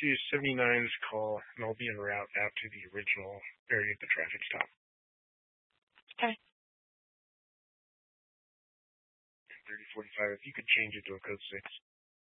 do 79's call, and I'll be en route out to the original area of the traffic stop. Okay. 3045, if you could change it to a code 6.